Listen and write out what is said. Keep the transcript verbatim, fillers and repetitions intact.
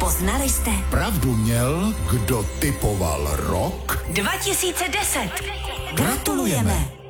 Poznali jste? Pravdu měl, kdo typoval rok? dva tisíce deset. Gratulujeme.